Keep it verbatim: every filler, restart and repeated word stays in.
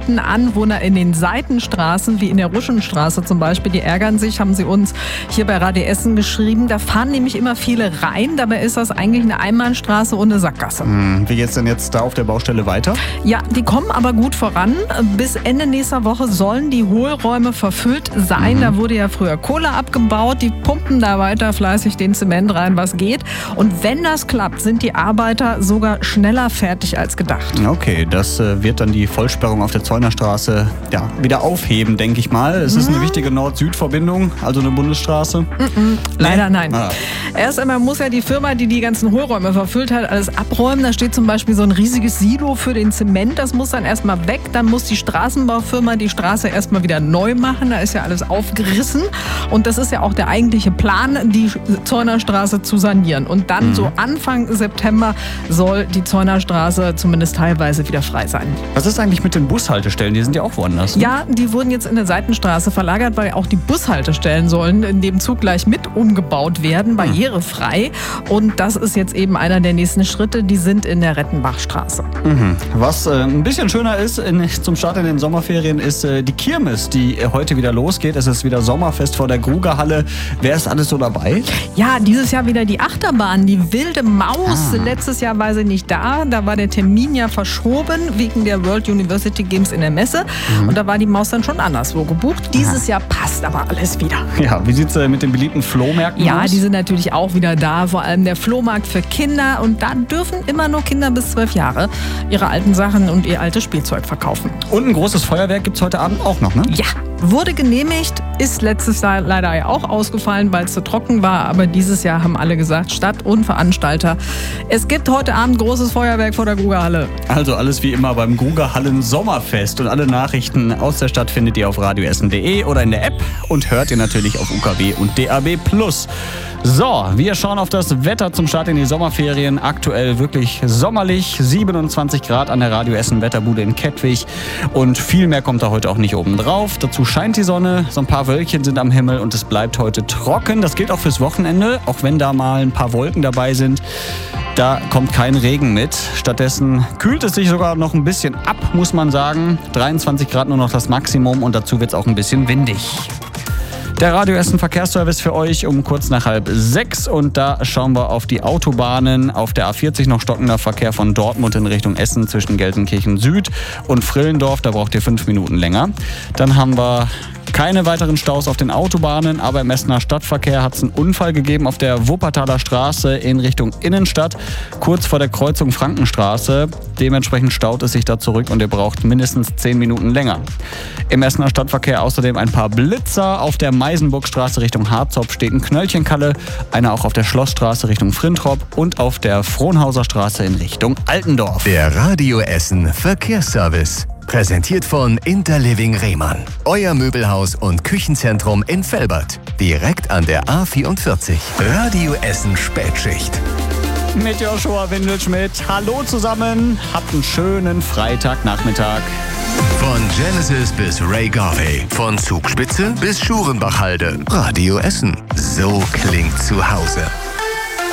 Kunden, Anwohner in den Seitenstraßen, wie in der Ruschenstraße zum Beispiel, die ärgern sich, haben sie uns hier bei Radio Essen geschrieben. Da fahren nämlich immer viele rein, dabei ist das eigentlich eine Einbahnstraße und eine Sackgasse. Hm, wie geht's denn jetzt da auf der Baustelle weiter? Ja, die kommen aber gut voran. Bis Ende nächster Woche sollen die Hohlräume verfüllt sein. Mhm. Da wurde ja früher Kohle abgebaut. Die pumpen da weiter fleißig den Zement rein, was geht. Und wenn das klappt, sind die Arbeiter sogar schneller fertig als gedacht. Okay, das äh, wird dann die Vollsperrung auf der Zeunerstraße ja, wieder aufheben, denke ich mal. Es ist eine wichtige Nord-Süd-Verbindung, also eine Bundesstraße. Mhm. Leider nein. Ah. Erst einmal muss ja die Firma, die die ganzen Hohlräume verfüllt hat, alles abräumen. Da steht zum Beispiel so ein riesiges Silo für den Zement. Das muss dann erstmal weg. Dann muss die Straßenbaufirma die Straße erstmal wieder neu machen. Da ist ja alles aufgerissen. Und das ist ja auch der eigentliche Plan, die Zeunerstraße zu sanieren. Und dann mhm. so Anfang September soll die Zeunerstraße zumindest teilweise wieder frei sein. Was ist eigentlich mit den Bushaltestellen? Die sind ja auch woanders. Ne? Ja, die wurden jetzt in der Seitenstraße verlagert, weil auch die Bushaltestellen sollen in dem Zug gleich mit umgebaut werden, barrierefrei. Und das ist jetzt eben einer der nächsten Schritte. Die sind in der Rettenbachstraße. Mhm. Was äh, ein bisschen schöner ist in, zum Start in den Sommerferien ist äh, die Kirmes, die äh, heute wieder losgeht. Es ist wieder Sommerfest vor der Grugerhalle. Wer ist alles so dabei? Ja, dieses Jahr wieder die Achterbahn, die Wilde Maus. Ah. Letztes Jahr war sie nicht da. Da war der Termin ja verschoben wegen der World University Games in der Messe. Mhm. Und da war die Maus dann schon anderswo gebucht. Dieses Aha. Jahr passt aber alles wieder. Ja, wie sieht es äh, mit den beliebten Flohmärkten ja, aus? Ja, die sind natürlich auch wieder da. Vor allem der Flohmarkt für Kinder. Und da dürfen immer nur Kinder bis zwölf Jahre ihre alten Sachen und ihr altes Spielzeug verkaufen. Und ein großes Feuerwerk gibt es heute Abend auch noch, ne? Ja, wurde genehmigt, ist letztes Jahr leider ja auch ausgefallen, weil es zu trocken war. Aber dieses Jahr haben alle gesagt, Stadt und Veranstalter, es gibt heute Abend großes Feuerwerk vor der Grugerhalle. Also alles wie immer beim Grugerhallen Sommerfest. Und alle Nachrichten aus der Stadt findet ihr auf radioessen punkt de oder in der App und hört ihr natürlich auf U K W und D A B plus. So, wir schauen auf das Wetter zum Start in die Sommerferien. Aktuell wirklich sommerlich, siebenundzwanzig Grad an der Radio Essen Wetterbude in Kettwig. Und viel mehr kommt da heute auch nicht oben drauf. Dazu scheint die Sonne, so ein paar Wölkchen sind am Himmel und es bleibt heute trocken. Das gilt auch fürs Wochenende, auch wenn da mal ein paar Wolken dabei sind. Da kommt kein Regen mit. Stattdessen kühlt es sich sogar noch ein bisschen ab, muss man sagen. dreiundzwanzig Grad nur noch das Maximum und dazu wird es auch ein bisschen windig. Der Radio Essen Verkehrsservice für euch um kurz nach halb sechs und da schauen wir auf die Autobahnen. Auf der A vierzig noch stockender Verkehr von Dortmund in Richtung Essen zwischen Gelsenkirchen Süd und Frillendorf. Da braucht ihr fünf Minuten länger. Dann haben wir keine weiteren Staus auf den Autobahnen, aber im Essener Stadtverkehr hat es einen Unfall gegeben auf der Wuppertaler Straße in Richtung Innenstadt, kurz vor der Kreuzung Frankenstraße. Dementsprechend staut es sich da zurück und ihr braucht mindestens zehn Minuten länger. Im Essener Stadtverkehr außerdem ein paar Blitzer. Auf der Meisenburgstraße Richtung Harzopf steht ein Knöllchenkalle, einer auch auf der Schlossstraße Richtung Frintrop und auf der Frohnhauser Straße in Richtung Altendorf. Der Radio Essen Verkehrsservice. Präsentiert von Interliving Rehmann. Euer Möbelhaus und Küchenzentrum in Velbert. Direkt an der A vierundvierzig. Radio Essen Spätschicht. Mit Joshua Windelschmidt. Hallo zusammen. Habt einen schönen Freitagnachmittag. Von Genesis bis Ray Garvey. Von Zugspitze bis Schurenbachhalde. Radio Essen. So klingt zu Hause.